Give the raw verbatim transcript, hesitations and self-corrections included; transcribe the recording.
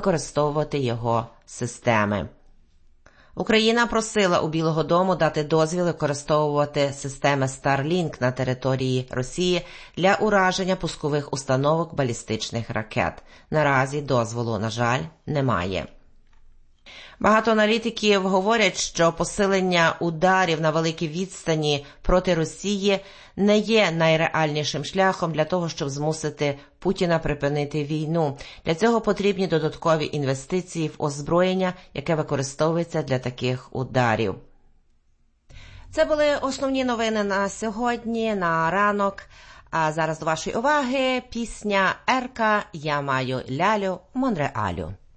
використовувати його системи. Україна просила у Білого дому дати дозвіл використовувати системи Starlink на території Росії для ураження пускових установок балістичних ракет. Наразі дозволу, на жаль, немає. Багато аналітиків говорять, що посилення ударів на великій відстані проти Росії не є найреальнішим шляхом для того, щоб змусити Путіна припинити війну. Для цього потрібні додаткові інвестиції в озброєння, яке використовується для таких ударів. Це були основні новини на сьогодні, на ранок. А зараз до вашої уваги пісня «Ерка, я маю лялю Монреалю».